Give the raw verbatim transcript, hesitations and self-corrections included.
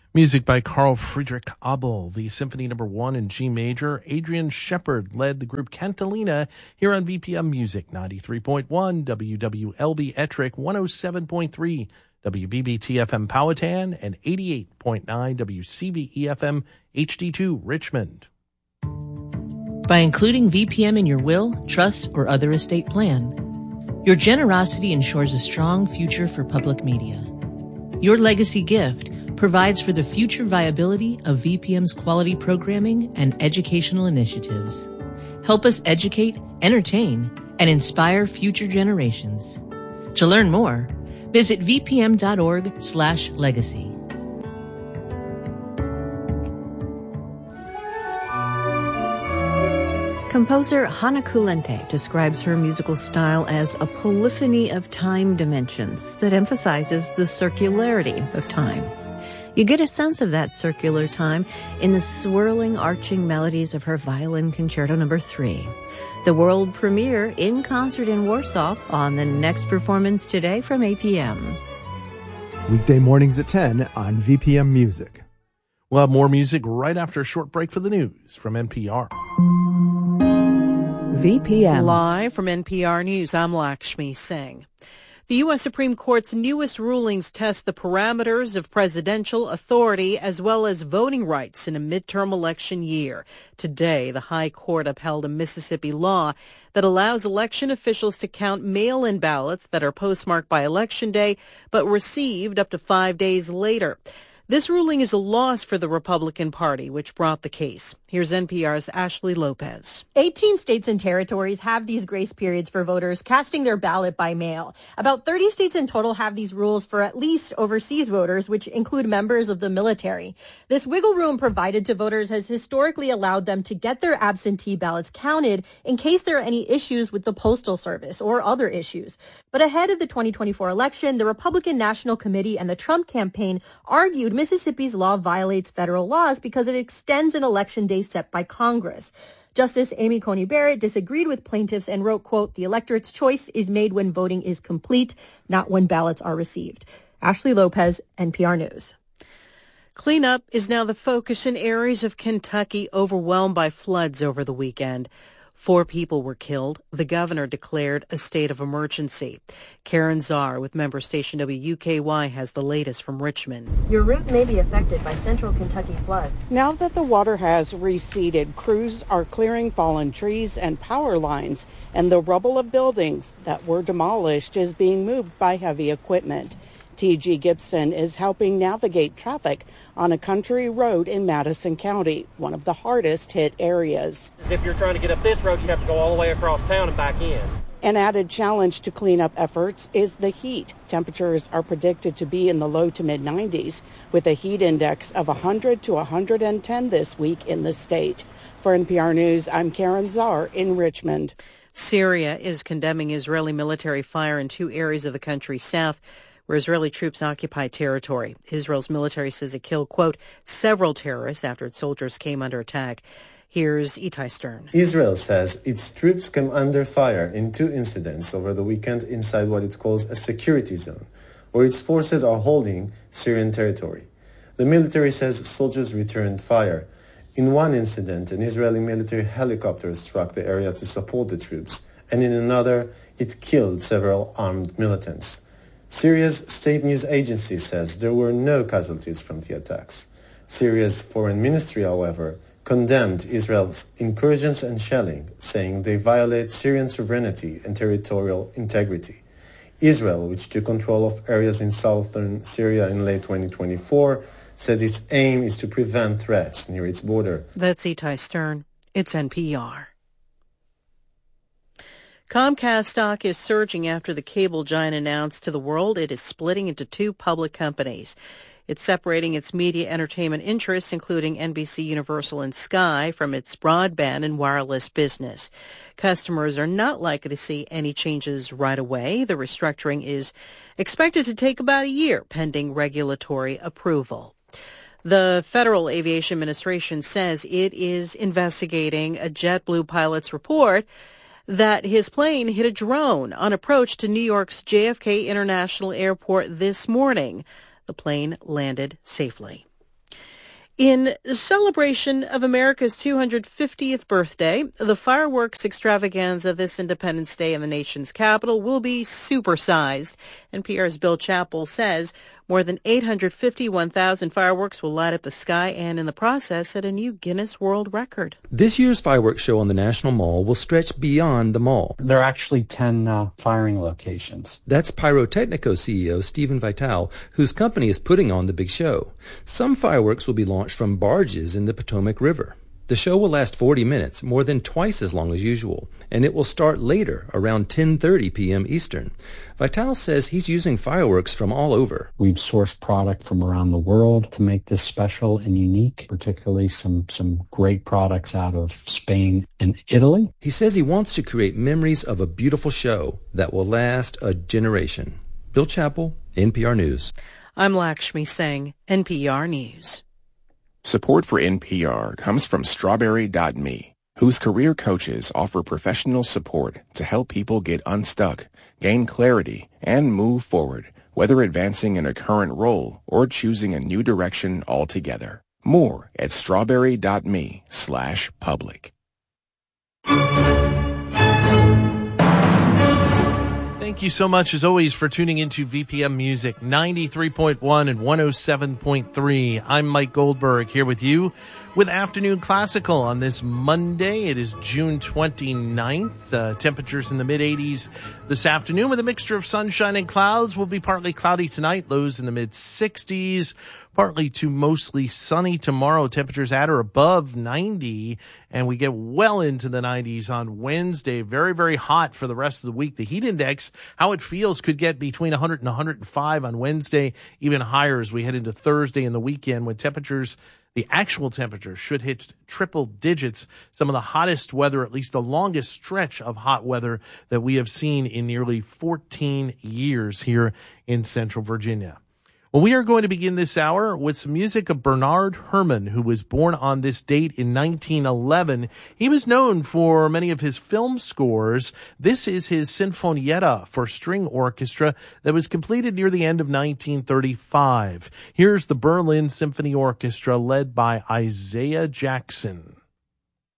Music by Carl Friedrich Abel, the Symphony Number One in G Major. Adrian Shepard led the group Cantilena here on V P M Music ninety-three point one, W W L B Ettrick one oh seven point three, W B B T F M Powhatan, and eighty-eight point nine W C V E F M H D two Richmond. By including V P M in your will, trust, or other estate plan, your generosity ensures a strong future for public media. Your legacy gift provides for the future viability of V P M's quality programming and educational initiatives. Help us educate, entertain, and inspire future generations. To learn more, visit vpm.org slash legacy. Composer Hannah Kulente describes her musical style as a polyphony of time dimensions that emphasizes the circularity of time. You get a sense of that circular time in the swirling, arching melodies of her Violin Concerto Number Three. The world premiere in concert in Warsaw on the next performance today from eight p.m. Weekday mornings at ten on V P M Music. We'll have more music right after a short break for the news from N P R. V P M. Live from N P R News, I'm Lakshmi Singh. The U S Supreme Court's newest rulings test the parameters of presidential authority as well as voting rights in a midterm election year. Today, the High Court upheld a Mississippi law that allows election officials to count mail-in ballots that are postmarked by Election Day but received up to five days later. This ruling is a loss for the Republican Party, which brought the case. Here's N P R's Ashley Lopez. eighteen states and territories have these grace periods for voters casting their ballot by mail. About thirty states in total have these rules for at least overseas voters, which include members of the military. This wiggle room provided to voters has historically allowed them to get their absentee ballots counted in case there are any issues with the Postal Service or other issues. But ahead of the twenty twenty-four election, the Republican National Committee and the Trump campaign argued Mississippi's law violates federal laws because it extends an election day set by Congress. Justice Amy Coney Barrett disagreed with plaintiffs and wrote, quote, "The electorate's choice is made when voting is complete, not when ballots are received." Ashley Lopez, N P R News. Cleanup is now the focus in areas of Kentucky overwhelmed by floods over the weekend. Four people were killed. The governor declared a state of emergency. Karen Czar with member station W U K Y has the latest from Richmond. Your route may be affected by central Kentucky floods. Now that the water has receded, crews are clearing fallen trees and power lines, and the rubble of buildings that were demolished is being moved by heavy equipment. T G Gibson is helping navigate traffic on a country road in Madison County, one of the hardest hit areas. If you're trying to get up this road, you have to go all the way across town and back in. An added challenge to cleanup efforts is the heat. Temperatures are predicted to be in the low to mid nineties, with a heat index of one hundred to one hundred ten this week in the state. For N P R News, I'm Karen Czar in Richmond. Syria is condemning Israeli military fire in two areas of the country's south where Israeli troops occupy territory. Israel's military says it killed, quote, several terrorists after its soldiers came under attack. Here's Itai Stern. Israel says its troops came under fire in two incidents over the weekend inside what it calls a security zone, where its forces are holding Syrian territory. The military says soldiers returned fire. In one incident, an Israeli military helicopter struck the area to support the troops, and in another, it killed several armed militants. Syria's state news agency says there were no casualties from the attacks. Syria's foreign ministry, however, condemned Israel's incursions and shelling, saying they violate Syrian sovereignty and territorial integrity. Israel, which took control of areas in southern Syria in late twenty twenty-four, said its aim is to prevent threats near its border. That's Itai Stern. It's N P R. Comcast stock is surging after the cable giant announced to the world it is splitting into two public companies. It's separating its media entertainment interests, including N B C, Universal, and Sky, from its broadband and wireless business. Customers are not likely to see any changes right away. The restructuring is expected to take about a year, pending regulatory approval. The Federal Aviation Administration says it is investigating a JetBlue pilot's report that his plane hit a drone on approach to New York's J F K International Airport this morning. The plane landed safely. In celebration of America's two hundred fiftieth birthday, the fireworks extravaganza this Independence Day in the nation's capital will be supersized. N P R's Bill Chappell says more than eight hundred fifty-one thousand fireworks will light up the sky and in the process set a new Guinness World Record. This year's fireworks show on the National Mall will stretch beyond the mall. There are actually ten uh, firing locations. That's Pyrotechnico C E O Stephen Vitale, whose company is putting on the big show. Some fireworks will be launched from barges in the Potomac River. The show will last forty minutes, more than twice as long as usual, and it will start later, around ten thirty p.m. Eastern. Vitale says he's using fireworks from all over. We've sourced product from around the world to make this special and unique, particularly some, some great products out of Spain and Italy. He says he wants to create memories of a beautiful show that will last a generation. Bill Chappell, N P R News. I'm Lakshmi Singh, N P R News. Support for N P R comes from Strawberry dot me, whose career coaches offer professional support to help people get unstuck, gain clarity, and move forward, whether advancing in a current role or choosing a new direction altogether. More at strawberry dot me slash public. Thank you so much, as always, for tuning into V P M Music ninety-three point one and one oh seven point three. I'm Mike Goldberg here with you with Afternoon Classical on this Monday. It is June twenty-ninth. Uh, temperatures in the mid-eighties this afternoon with a mixture of sunshine and clouds. Will be partly cloudy tonight, lows in the mid-sixties. Partly to mostly sunny tomorrow. Temperatures at or above ninety, and we get well into the nineties on Wednesday. Very, very hot for the rest of the week. The heat index, how it feels, could get between one hundred and one hundred five on Wednesday, even higher as we head into Thursday and the weekend when temperatures, the actual temperatures, should hit triple digits. Some of the hottest weather, at least the longest stretch of hot weather that we have seen in nearly fourteen years here in Central Virginia. Well, we are going to begin this hour with some music of Bernard Herrmann, who was born on this date in nineteen eleven. He was known for many of his film scores. This is his Sinfonietta for string orchestra that was completed near the end of nineteen thirty-five. Here's the Berlin Symphony Orchestra led by Isaiah Jackson.